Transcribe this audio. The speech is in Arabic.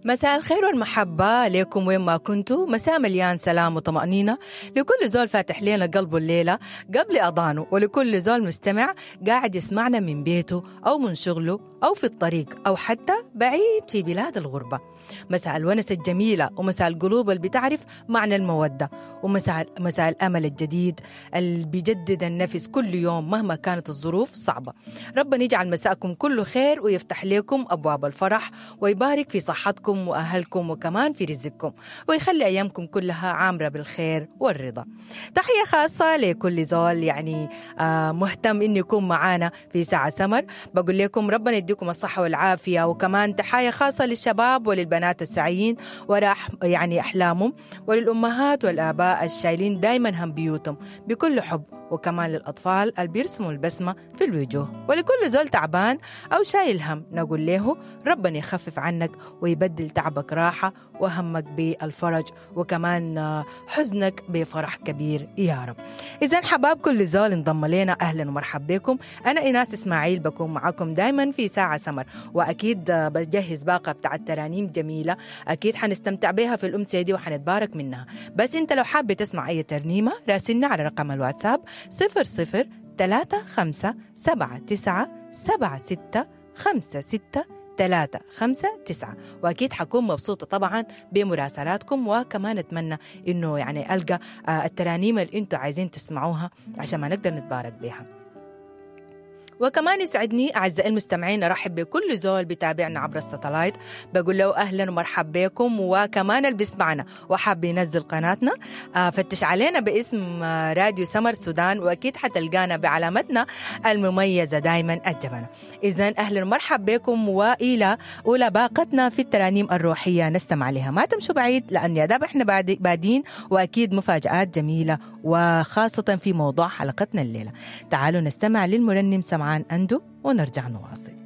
مساء الخير والمحبة لكم وين ما كنتوا. مساء مليان سلام وطمأنينة لكل زول فاتح لنا قلبه الليلة قبل أضانه، ولكل زول مستمع قاعد يسمعنا من بيته أو من شغله أو في الطريق أو حتى بعيد في بلاد الغربة. مساء الونس الجميلة ومساء القلوب اللي بتعرف معنى المودة، ومساء الأمل الجديد اللي بيجدد النفس كل يوم مهما كانت الظروف صعبة. ربنا يجعل مساءكم كله خير ويفتح لكم أبواب الفرح ويبارك في صحتكم وأهلكم وكمان في رزقكم، ويخلي أيامكم كلها عامرة بالخير والرضا. تحية خاصة لكل زول يعني مهتم إنه يكون معانا في ساعة سمر. بقول لكم ربنا يديكم الصحة والعافية، وكمان تحية خاصة للشباب وللبنات السعيين وراء يعني أحلامهم، وللأمهات والآباء الشايلين دايما هم بيوتهم بكل حب، وكمان للأطفال اللي بيرسموا البسمة في الوجوه، ولكل زول تعبان أو شايل هم نقول له ربنا يخفف عنك ويبدل تعبك راحة وهمك بالفرج، وكمان حزنك بفرح كبير يا رب. إذن حباب كل زول انضم لنا أهلا ومرحب بكم. أنا إيناس إسماعيل بكون معكم دايما في ساعة سمر، وأكيد بجهز باقة بتاع الترانيم جميلة أكيد حنستمتع بها في الأمسية دي وحنتبارك منها. بس أنت لو حابة تسمع أي ترنيمة راسلنا على رقم الواتساب 0035797656، وأكيد حكون مبسوطة طبعا بمراسلاتكم، وكمان أتمنى إنه يعني ألقى الترانيم اللي أنتوا عايزين تسمعوها عشان ما نقدر نتبارك بها. وكمان يسعدني أعزائي المستمعين أرحب بكل زول بتابعنا عبر الساتلايت، بقول له أهلا ومرحب بكم، وكمان اللي بيسمعنا وحاب ينزل قناتنا فتش علينا باسم راديو سمر سودان، وأكيد حتلقانا بعلامتنا المميزة دايما الجبنة. إذن أهلا ومرحب بكم، وإلى أولى باقتنا في الترانيم الروحية نستمع لها. ما تمشوا بعيد لأن يا داب إحنا بادين، وأكيد مفاجآت جميلة وخاصة في موضوع حلقتنا الليلة. تعالوا نستمع للمرنم سمعان أندو ونرجع نواصل.